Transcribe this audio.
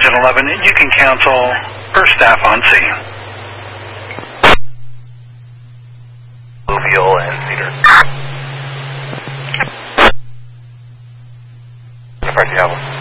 Engine 11, you can cancel per staff on scene. Alluvial and Cedar. How far do you have one?